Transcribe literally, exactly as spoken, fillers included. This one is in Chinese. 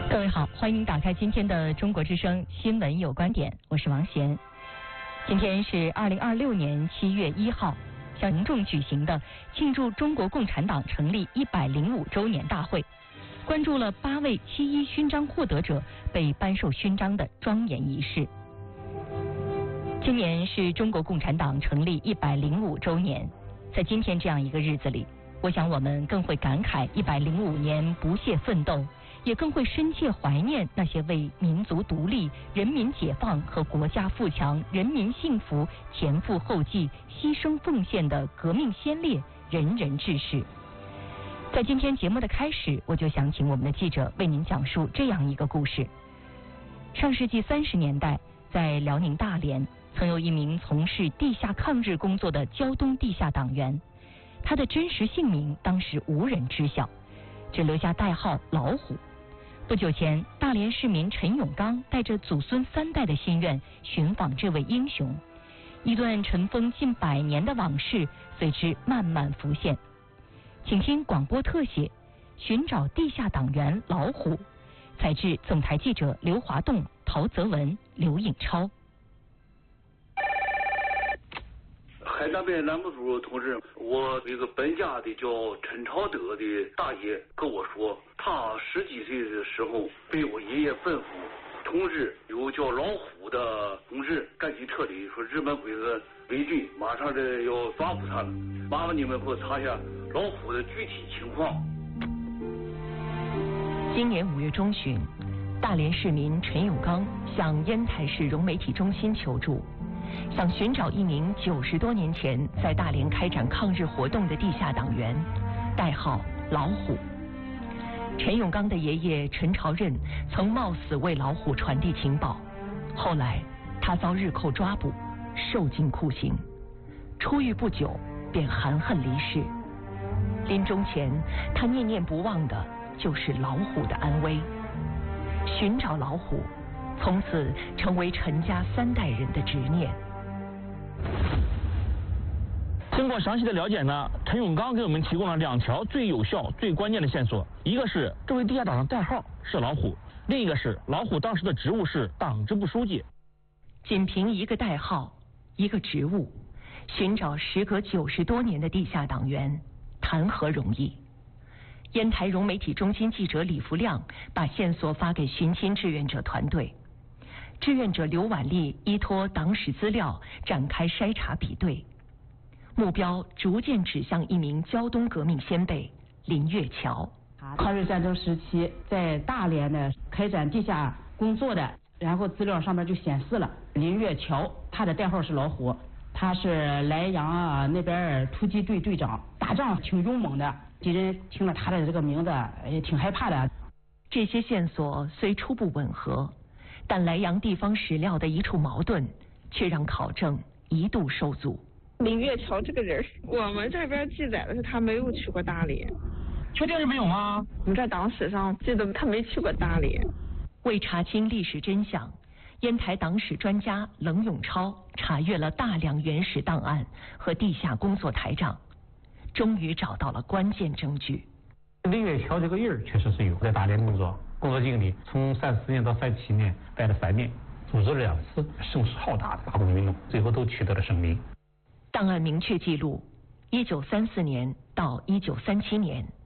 各位好，欢迎打开今天的中国之声新闻有观点，我是王贤。今天是二零二六年七月一号，隆重举行的庆祝中国共产党成立一百零五周年大会，关注了八位七一勋章获得者被颁授勋章的庄严仪式。今年是中国共产党成立一百零五周年，在今天这样一个日子里，我想我们更会感慨一百零五年不懈奋斗，也更会深切怀念那些为民族独立、人民解放和国家富强、人民幸福前赴后继、牺牲奉献的革命先烈、仁人志士。在今天节目的开始，我就想请我们的记者为您讲述这样一个故事。上世纪三十年代，在辽宁大连，曾有一名从事地下抗日工作的胶东地下党员，他的真实姓名当时无人知晓，只留下代号老虎。不久前，大连市民陈永刚带着祖孙三代的心愿寻访这位英雄，一段尘封近百年的往事随之慢慢浮现。请听广播特写《寻找地下党员老虎》，采自总台记者刘华栋、陶泽文、刘颖超。 海南边栏目组同志，我一个本家的叫陈朝德的大爷跟我说，他十几岁的时候被我爷爷吩咐通知有叫老虎的同志赶紧撤离，说日本鬼子围军马上这要抓捕他了，麻烦你们给我查一下老虎的具体情况。 今年五月中旬，大连市民陈永刚向烟台市融媒体中心求助，想寻找一名九十多年前在大连开展抗日活动的地下党员，代号老虎。陈永刚的爷爷陈朝任曾冒死为老虎传递情报，后来他遭日寇抓捕，受尽酷刑，出狱不久便含恨离世。临终前，他念念不忘的就是老虎的安危。寻找老虎从此成为陈家三代人的执念。 经过详细的了解呢，陈永刚给我们提供了两条最有效、最关键的线索，一个是这位地下党的代号是老虎，另一个是老虎当时的职务是党支部书记。 仅凭一个代号、一个职务，寻找时隔九十多年的地下党员，谈何容易？烟台融媒体中心记者李福亮把线索发给寻亲志愿者团队，志愿者刘婉丽依托党史资料展开筛查比对，目标逐渐指向一名胶东革命先辈林月桥。 抗日战争时期在大连呢开展地下工作的，然后资料上面就显示了林月桥，他的代号是老虎，他是莱阳啊那边突击队队长，打仗挺勇猛的，敌人听了他的这个名字也挺害怕的。 这些线索虽初步吻合，但莱阳地方史料的一处矛盾却让考证一度受阻。 林月桥这个人，我们这边记载的是他没有去过大连。 确定是没有吗？ 我们在党史上记得他没去过大连。 为查清历史真相，烟台党史专家冷永超查阅了大量原始档案和地下工作台账，终于找到了关键证据。 林月桥这个人确实是有在大连工作，工作经历从三四年到三七年，待了三年，组织了两次声势浩大的罢工运动，最后都取得了胜利。 档案明确记录，一九三四年到一九三七年，